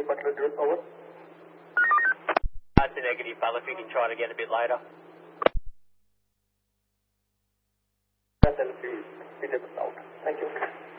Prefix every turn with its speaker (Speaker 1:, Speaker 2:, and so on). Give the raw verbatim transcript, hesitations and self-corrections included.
Speaker 1: Butler Drill, over.
Speaker 2: That's a negative, Butler, if you can try it again a bit later.
Speaker 1: That's L P, Peter out. Thank you.